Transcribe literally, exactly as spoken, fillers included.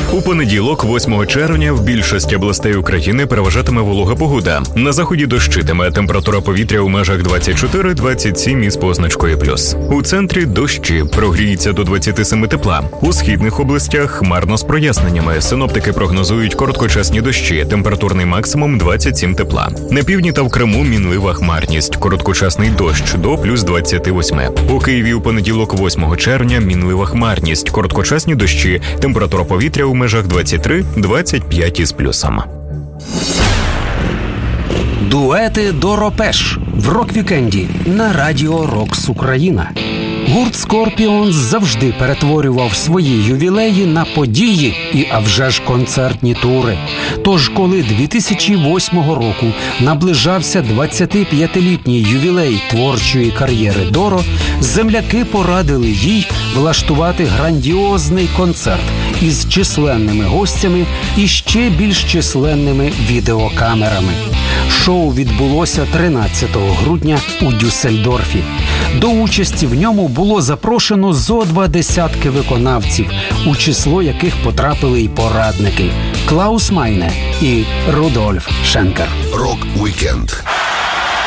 У понеділок, восьмого червня, в більшості областей України переважатиме волога погода. На заході дощитиме, температура повітря у межах двадцять чотири - двадцять сім із позначкою плюс. У центрі дощі, прогріється до двадцяти семи тепла. У східних областях хмарно з проясненнями. Синоптики прогнозують короткочасні дощі, температурний максимум двадцять сім тепла. На півдні та в Криму мінлива хмарність, короткочасний дощ до плюс двадцяти восьми. У Києві у понеділок, восьмого червня, мінлива хмарність, короткочасні дощі, температура повітря у межах двадцять три - двадцять п'ять із плюсом. Дуети до Ропеш в рок-вікенді на радіо «Рокс Україна». Гурт «Скорпіонс» завжди перетворював свої ювілеї на події і, а вже ж, концертні тури. Тож, коли дві тисячі восьмого року наближався двадцятип'ятилітній ювілей творчої кар'єри Доро, земляки порадили їй влаштувати грандіозний концерт із численними гостями і ще більш численними відеокамерами. Шоу відбулося тринадцятого грудня у Дюссельдорфі. До участі в ньому було запрошено зо два десятки виконавців, у число яких потрапили й порадники – Клаус Майне і Рудольф Шенкер. Рок-вікенд.